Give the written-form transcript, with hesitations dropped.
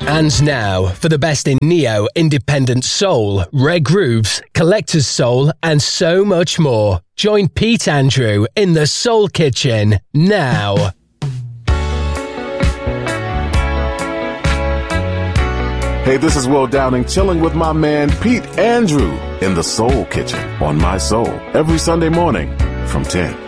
And now, for the best in neo, independent soul, rare grooves, collector's soul, and so much more, join Pete Andrew in the Soul Kitchen now. Hey, this is Will Downing, chilling with my man Pete Andrew in the Soul Kitchen on My Soul every Sunday morning from 10.